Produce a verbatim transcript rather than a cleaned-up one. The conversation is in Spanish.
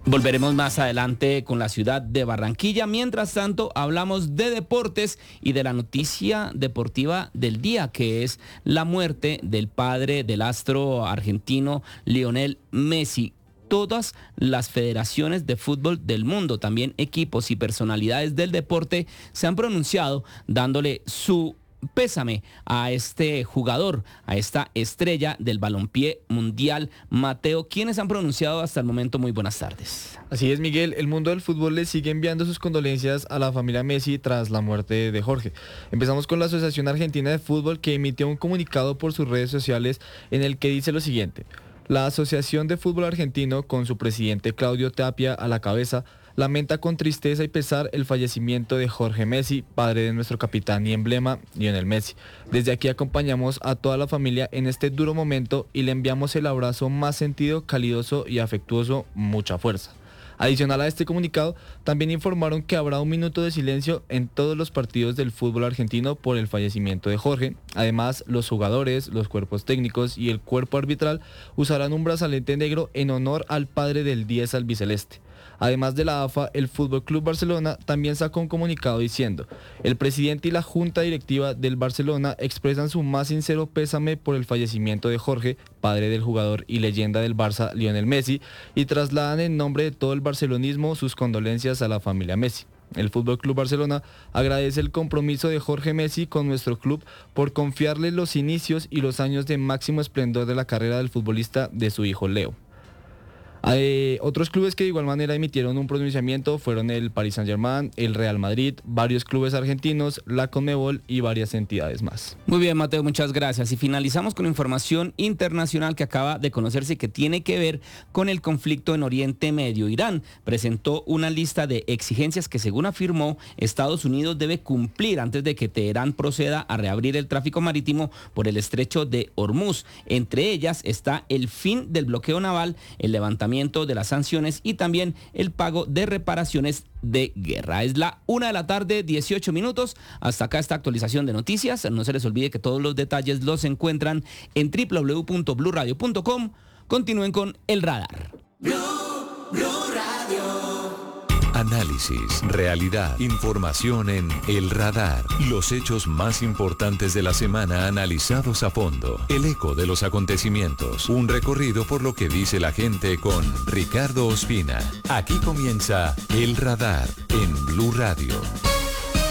Volveremos más adelante con la ciudad de Barranquilla. Mientras tanto, hablamos de deportes y de la noticia deportiva del día, que es la muerte del padre del astro argentino Lionel Messi. Todas las federaciones de fútbol del mundo, también equipos y personalidades del deporte, se han pronunciado dándole su pésame a este jugador, a esta estrella del balompié mundial. Mateo, ¿quiénes han pronunciado hasta el momento? Muy buenas tardes. Así es, Miguel. El mundo del fútbol le sigue enviando sus condolencias a la familia Messi tras la muerte de Jorge. Empezamos con la Asociación Argentina de Fútbol, que emitió un comunicado por sus redes sociales en el que dice lo siguiente: la Asociación de Fútbol Argentino, con su presidente Claudio Tapia a la cabeza, lamenta con tristeza y pesar el fallecimiento de Jorge Messi, padre de nuestro capitán y emblema, Lionel Messi. Desde aquí acompañamos a toda la familia en este duro momento y le enviamos el abrazo más sentido, calidoso y afectuoso, mucha fuerza. Adicional a este comunicado, también informaron que habrá un minuto de silencio en todos los partidos del fútbol argentino por el fallecimiento de Jorge. Además, los jugadores, los cuerpos técnicos y el cuerpo arbitral usarán un brazalete negro en honor al padre del diez albiceleste. Además de la A F A, el Fútbol Club Barcelona también sacó un comunicado diciendo: el presidente y la junta directiva del Barcelona expresan su más sincero pésame por el fallecimiento de Jorge, padre del jugador y leyenda del Barça Lionel Messi, y trasladan en nombre de todo el barcelonismo sus condolencias a la familia Messi. El Fútbol Club Barcelona agradece el compromiso de Jorge Messi con nuestro club por confiarle los inicios y los años de máximo esplendor de la carrera del futbolista de su hijo Leo. Eh, otros clubes que de igual manera emitieron un pronunciamiento fueron el Paris Saint-Germain, el Real Madrid, varios clubes argentinos, la Conmebol y varias entidades más. Muy bien, Mateo, muchas gracias. Y finalizamos con información internacional que acaba de conocerse, que tiene que ver con el conflicto en Oriente Medio. Irán presentó una lista de exigencias que, según afirmó, Estados Unidos debe cumplir antes de que Teherán proceda a reabrir el tráfico marítimo por el estrecho de Hormuz. Entre ellas está el fin del bloqueo naval, el levantamiento de las sanciones y también el pago de reparaciones de guerra. Es la una de la tarde, dieciocho minutos. Hasta acá esta actualización de noticias. No se les olvide que todos los detalles los encuentran en doble u doble u doble u punto blue radio punto com. Continúen con El Radar. Blue, Blue Radio. Análisis, realidad, información en El Radar. Los hechos más importantes de la semana analizados a fondo. El eco de los acontecimientos. Un recorrido por lo que dice la gente con Ricardo Ospina. Aquí comienza El Radar en Blue Radio.